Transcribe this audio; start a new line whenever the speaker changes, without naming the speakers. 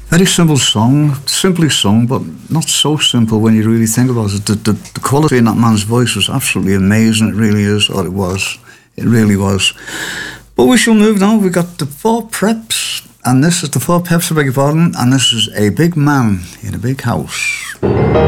Very simple song, simply sung, but not so simple when you really think about it. The quality in that man's voice was absolutely amazing. It really is, or it was. It really was. But we shall move now. We've got the Four Preps, and this is the Four Peps, I beg your pardon, and this is A Big Man in a Big House.